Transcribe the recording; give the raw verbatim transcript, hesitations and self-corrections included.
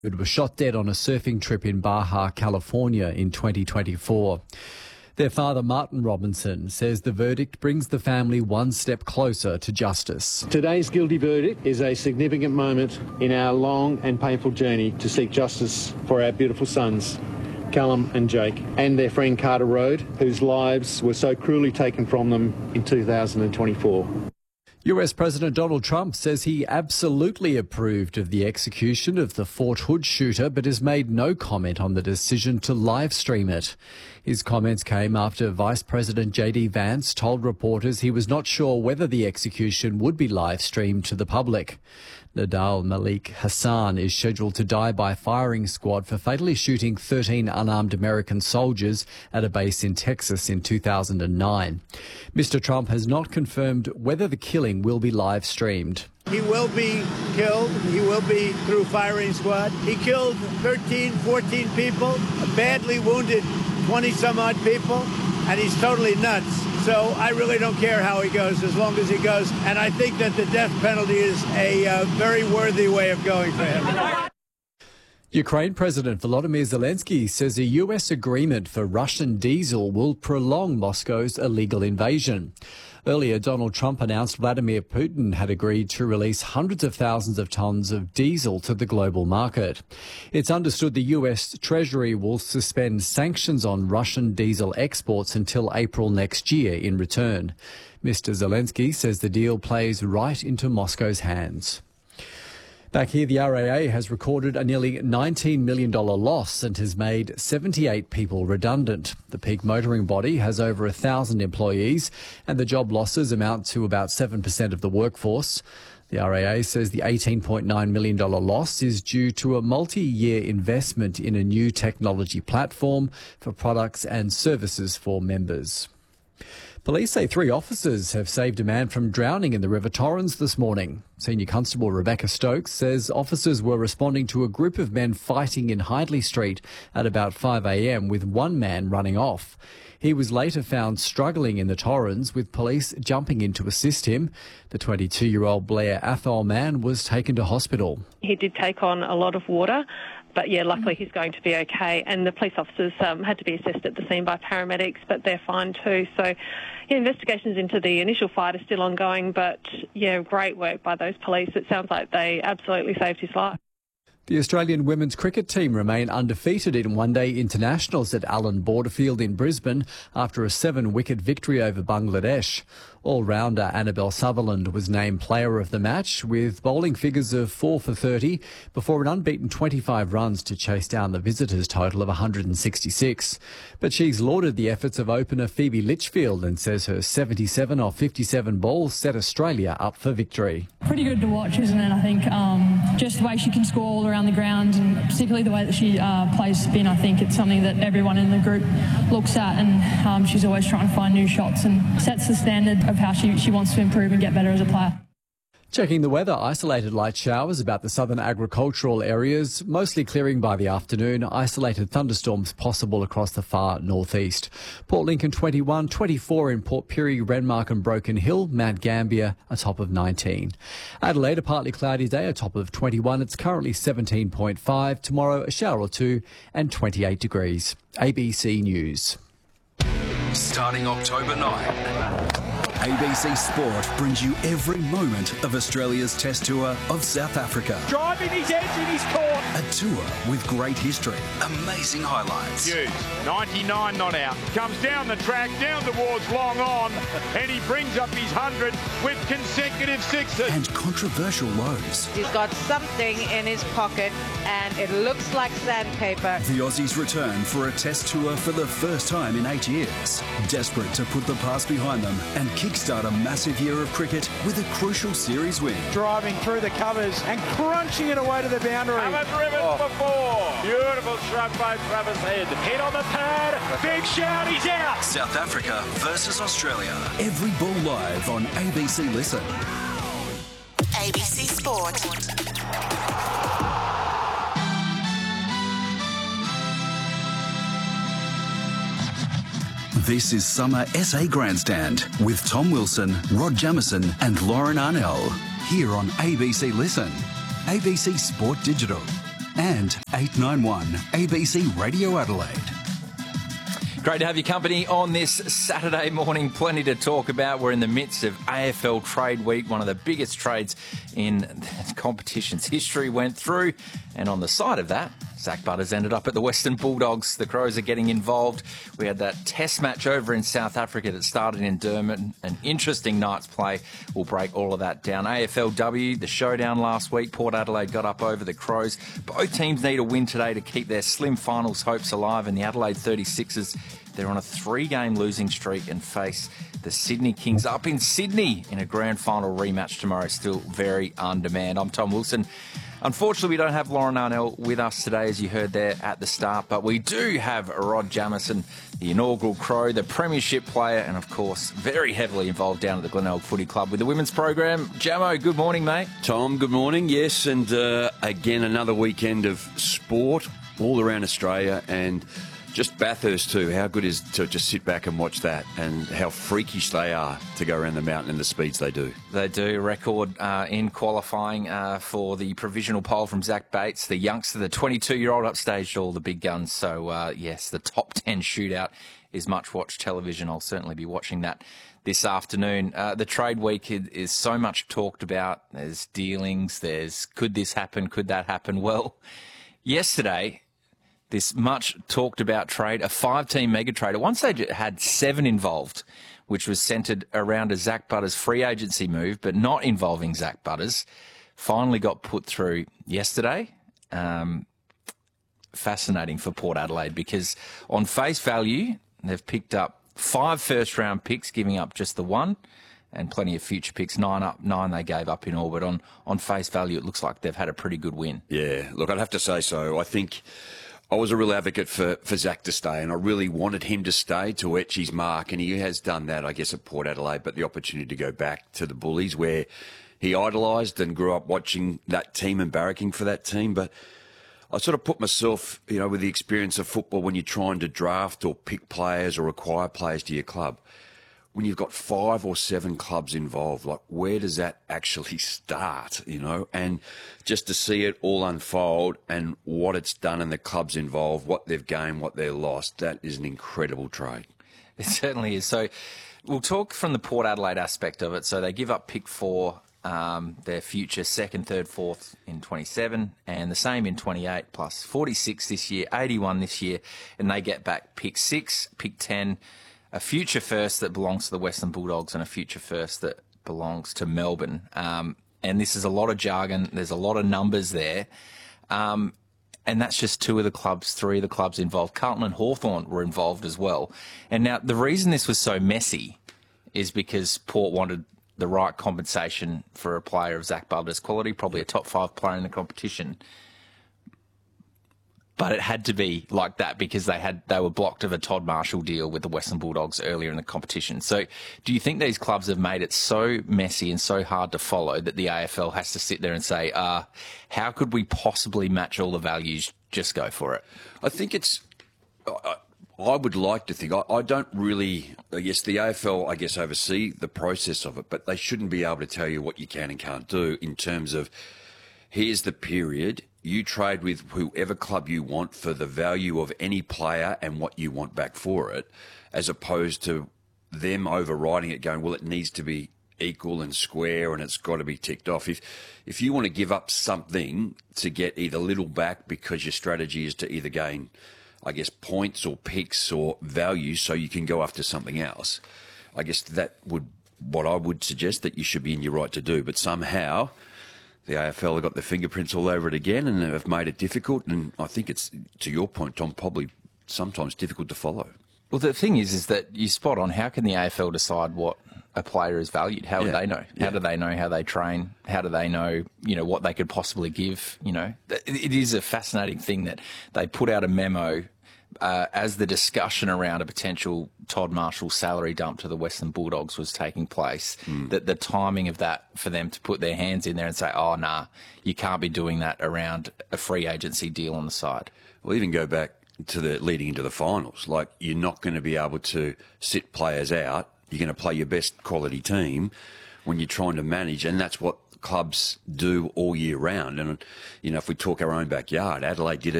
It was shot dead on a surfing trip in Baja, California in twenty twenty-four. Their father, Martin Robinson, says the verdict brings the family one step closer to justice. Today's guilty verdict is a significant moment in our long and painful journey to seek justice for our beautiful sons, Callum and Jake, and their friend Carter Road, whose lives were so cruelly taken from them in two thousand twenty-four. U S President Donald Trump says he absolutely approved of the execution of the Fort Hood shooter, but has made no comment on the decision to live stream it. His comments came after Vice President J D Vance told reporters he was not sure whether the execution would be live streamed to the public. Nadal Malik Hassan is scheduled to die by firing squad for fatally shooting thirteen unarmed American soldiers at a base in Texas in two thousand nine. Mister Trump has not confirmed whether the killing will be live streamed. He will be killed. He will be through firing squad. He killed thirteen, fourteen people, badly wounded twenty some odd people, and he's totally nuts. So I really don't care how he goes as long as he goes. And I think that the death penalty is a uh, very worthy way of going for him. Ukraine President Volodymyr Zelensky says a U S agreement for Russian diesel will prolong Moscow's illegal invasion. Earlier, Donald Trump announced Vladimir Putin had agreed to release hundreds of thousands of tonnes of diesel to the global market. It's understood the U S Treasury will suspend sanctions on Russian diesel exports until April next year in return. Mister Zelensky says the deal plays right into Moscow's hands. Back here, the R A A has recorded a nearly nineteen million dollars loss and has made seventy-eight people redundant. The peak motoring body has over one thousand employees and the job losses amount to about seven percent of the workforce. The R A A says the eighteen point nine million dollars loss is due to a multi-year investment in a new technology platform for products and services for members. Police say three officers have saved a man from drowning in the River Torrens this morning. Senior Constable Rebecca Stokes says officers were responding to a group of men fighting in Hindley Street at about five a m with one man running off. He was later found struggling in the Torrens, with police jumping in to assist him. The twenty-two-year-old Blair Athol man was taken to hospital. He did take on a lot of water, but yeah, luckily he's going to be okay. And the police officers um, had to be assessed at the scene by paramedics, but they're fine too. So yeah, investigations into the initial fight are still ongoing, but yeah, great work by those police. It sounds like they absolutely saved his life. The Australian women's cricket team remain undefeated in one-day internationals at Allan Borderfield in Brisbane after a seven-wicket victory over Bangladesh. All-rounder Annabelle Sutherland was named player of the match with bowling figures of four for thirty before an unbeaten twenty-five runs to chase down the visitors' total of one hundred sixty-six. But she's lauded the efforts of opener Phoebe Litchfield and says her seventy-seven off fifty-seven balls set Australia up for victory. Pretty good to watch, isn't it? I think um, just the way she can score all around the ground, and particularly the way that she uh, plays spin. I think it's something that everyone in the group looks at, and um, she's always trying to find new shots and sets the standard of how she, she wants to improve and get better as a player. Checking the weather, isolated light showers about the southern agricultural areas, mostly clearing by the afternoon, isolated thunderstorms possible across the far northeast. Port Lincoln twenty-one, twenty-four in Port Pirie, Renmark and Broken Hill, Mount Gambier a top of nineteen. Adelaide, a partly cloudy day, a top of twenty-one, it's currently seventeen point five. Tomorrow a shower or two and twenty-eight degrees. A B C News. Starting October ninth. A B C Sport brings you every moment of Australia's Test Tour of South Africa. Driving his edge in his court. A tour with great history, amazing highlights. Hughes, ninety-nine not out. Comes down the track, down towards long on, and he brings up his hundred with consecutive sixes. And controversial lows. He's got something in his pocket, and it looks like sandpaper. The Aussies return for a Test Tour for the first time in eight years. Desperate to put the past behind them and kickstart a massive year of cricket with a crucial series win. Driving through the covers and crunching it away to the boundary. Cover driven oh. for four. Beautiful shrug by Travis Head. Hit on the pad. Big shout, he's out. South Africa versus Australia. Every ball live on A B C Listen. A B C Sport. This is Summer S A Grandstand with Tom Wilson, Rod Jamieson and Lauren Arnell. Here on A B C Listen, A B C Sport Digital and eight ninety-one A B C Radio Adelaide. Great to have your company on this Saturday morning. Plenty to talk about. We're in the midst of A F L Trade Week. One of the biggest trades in the competition's history went through. And on the side of that, Zach Butters ended up at the Western Bulldogs. The Crows are getting involved. We had that test match over in South Africa that started in Durban. An interesting night's play. We'll break all of that down. A F L W, the showdown last week. Port Adelaide got up over the Crows. Both teams need a win today to keep their slim finals hopes alive. And the Adelaide thirty-sixers, they're on a three-game losing streak and face the Sydney Kings up in Sydney in a grand final rematch tomorrow. Still very on-demand. I'm Tom Wilson. Unfortunately, we don't have Lauren Arnell with us today, as you heard there at the start, but we do have Rod Jamieson, the inaugural Crow, the premiership player, and, of course, very heavily involved down at the Glenelg Footy Club with the women's program. Jamo, good morning, mate. Tom, good morning. Yes, and uh, again, another weekend of sport all around Australia, and just Bathurst too. How good is to just sit back and watch that, and how freakish they are to go around the mountain in the speeds they do. They do. Record uh, in qualifying uh, for the provisional pole from Zach Bates, the youngster, the twenty-two-year-old, upstaged all the big guns. So, uh, yes, the top ten shootout is much-watched television. I'll certainly be watching that this afternoon. Uh, the trade week is, is so much talked about. There's dealings. There's could this happen? Could that happen? Well, yesterday, this much talked about trade, a five-team mega trade. At one stage, it had seven involved, which was centred around a Zach Butters free agency move, but not involving Zach Butters. Finally got put through yesterday. Um, fascinating for Port Adelaide, because on face value, they've picked up five first-round picks, giving up just the one, and plenty of future picks. Nine up, nine they gave up in all, but on, on face value, it looks like they've had a pretty good win. Yeah, look, I'd have to say so. I think I was a real advocate for, for Zach to stay, and I really wanted him to stay to etch his mark, and he has done that, I guess, at Port Adelaide, but the opportunity to go back to the Bullies, where he idolised and grew up watching that team and barracking for that team. But I sort of put myself, you know, with the experience of football, when you're trying to draft or pick players or acquire players to your club, when you've got five or seven clubs involved, like, where does that actually start, you know? And just to see it all unfold and what it's done and the clubs involved, what they've gained, what they've lost, that is an incredible trade. It certainly is. So we'll talk from the Port Adelaide aspect of it. So they give up pick four, um, their future second, third, fourth in twenty-seven, and the same in twenty-eight, plus forty-six this year, eighty-one this year, and they get back pick six, pick ten, a future first that belongs to the Western Bulldogs and a future first that belongs to Melbourne. Um, and this is a lot of jargon. There's a lot of numbers there. Um, and that's just two of the clubs, three of the clubs involved. Carlton and Hawthorn were involved as well. And now the reason this was so messy is because Port wanted the right compensation for a player of Zach Butters' quality, probably a top five player in the competition. But it had to be like that because they had they were blocked of a Todd Marshall deal with the Western Bulldogs earlier in the competition. So do you think these clubs have made it so messy and so hard to follow that the A F L has to sit there and say, uh, how could we possibly match all the values? Just go for it. I think it's... I, I would like to think... I, I don't really... I guess the A F L, I guess, oversee the process of it, but they shouldn't be able to tell you what you can and can't do in terms of, here's the period... You trade with whoever club you want for the value of any player and what you want back for it, as opposed to them overriding it, going, well, it needs to be equal and square and it's got to be ticked off. If if you want to give up something to get either little back because your strategy is to either gain, I guess, points or picks or value so you can go after something else, I guess that would, what I would suggest that you should be in your right to do. But somehow the A F L have got their fingerprints all over it again and have made it difficult. And I think it's, to your point, Tom, probably sometimes difficult to follow. Well, the thing is, is that you spot on. How can the A F L decide what a player is valued? How would yeah. they know? How yeah. do they know how they train? How do they know, you know, what they could possibly give? You know, it is a fascinating thing that they put out a memo uh, as the discussion around a potential Todd Marshall salary dump to the Western Bulldogs was taking place, mm. that the timing of that for them to put their hands in there and say, oh, nah, you can't be doing that around a free agency deal on the side. We'll even go back to the leading into the finals. Like, you're not going to be able to sit players out. You're going to play your best quality team when you're trying to manage, and that's what clubs do all year round. And, you know, if we talk our own backyard, Adelaide did